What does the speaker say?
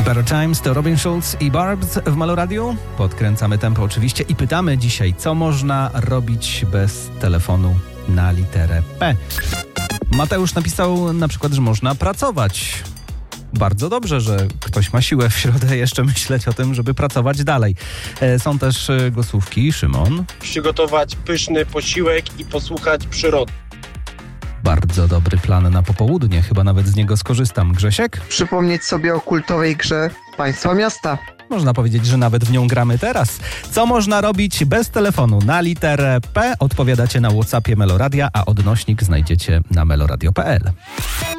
Better Times to Robin Schulz i Barbz w Meloradiu. Podkręcamy tempo oczywiście i pytamy dzisiaj, co można robić bez telefonu na literę P. Mateusz napisał na przykład, że można pracować. Bardzo dobrze, że ktoś ma siłę w środę jeszcze myśleć o tym, żeby pracować dalej. Są też głosówki. Szymon. Przygotować pyszny posiłek i posłuchać przyrody. Bardzo dobry plan na popołudnie, chyba nawet z niego skorzystam. Grzesiek? Przypomnieć sobie o kultowej grze Państwa Miasta. Można powiedzieć, że nawet w nią gramy teraz. Co można robić bez telefonu na literę P? Odpowiadacie na WhatsAppie Meloradia, a odnośnik znajdziecie na meloradio.pl.